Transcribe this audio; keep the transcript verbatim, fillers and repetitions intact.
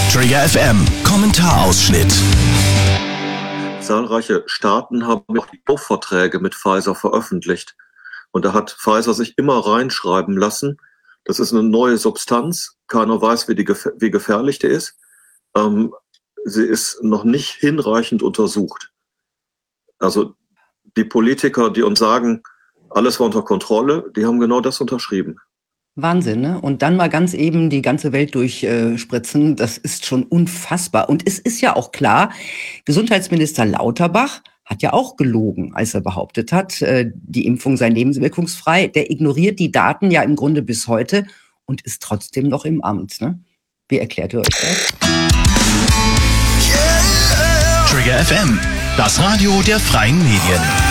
Trigger F M Kommentarausschnitt. Zahlreiche Staaten haben auch die Kaufverträge mit Pfizer veröffentlicht. Und da hat Pfizer sich immer reinschreiben lassen, das ist eine neue Substanz, keiner weiß, wie, die, wie gefährlich die ist. Ähm, sie ist noch nicht hinreichend untersucht. Also die Politiker, die uns sagen, alles war unter Kontrolle, die haben genau das unterschrieben. Wahnsinn, ne? Und dann mal ganz eben die ganze Welt durchspritzen, äh, das ist schon unfassbar. Und es ist ja auch klar, Gesundheitsminister Lauterbach hat ja auch gelogen, als er behauptet hat, äh, die Impfung sei nebenwirkungsfrei. Der ignoriert die Daten ja im Grunde bis heute und ist trotzdem noch im Amt, ne? Wie erklärt ihr euch das? Trigger F M, das Radio der freien Medien.